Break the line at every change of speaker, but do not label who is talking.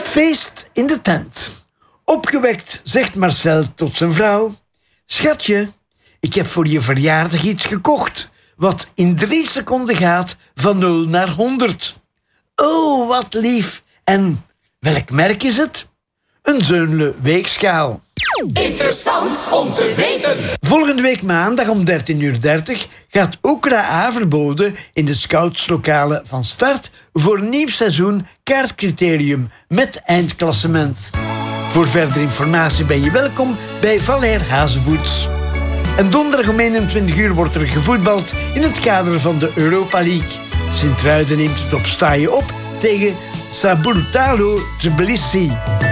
Feest in de tent. Opgewekt zegt Marcel tot zijn vrouw: schatje, ik heb voor je verjaardag iets gekocht wat in 3 seconden gaat van 0 naar 100. Oh, wat lief. En welk merk is het? Een Zeunle weegschaal.
Interessant om te weten.
Volgende week maandag om 13:30 gaat Okra Averboden in de Scoutslokalen van start voor een nieuw seizoen kaartcriterium met eindklassement. Voor verdere informatie ben je welkom bij Valère Hazevoets. En donderdag om 21 uur wordt er gevoetbald in het kader van de Europa League. Sint-Truiden neemt het op staaien op tegen Sabultalo Tbilisi.